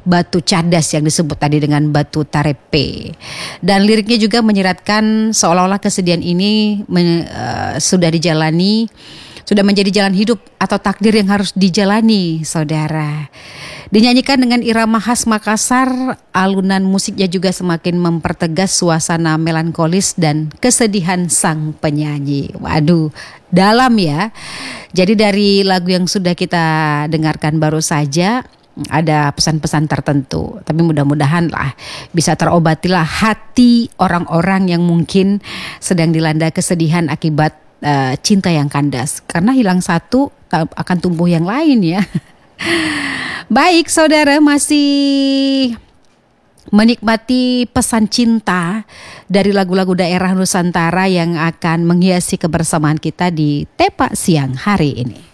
batu cadas yang disebut tadi dengan batu tarepe. Dan liriknya juga menyiratkan seolah-olah kesedihan ini sudah dijalani, sudah menjadi jalan hidup atau takdir yang harus dijalani, saudara. Dinyanyikan dengan irama khas Makassar, alunan musiknya juga semakin mempertegas suasana melankolis dan kesedihan sang penyanyi. Waduh, dalam ya. Jadi dari lagu yang sudah kita dengarkan baru saja ada pesan-pesan tertentu. Tapi mudah-mudahan lah bisa terobatilah hati orang-orang yang mungkin sedang dilanda kesedihan akibat cinta yang kandas. Karena hilang satu akan tumbuh yang lain ya. Baik saudara, masih menikmati pesan cinta dari lagu-lagu daerah Nusantara yang akan menghiasi kebersamaan kita di Tepa Siang hari ini.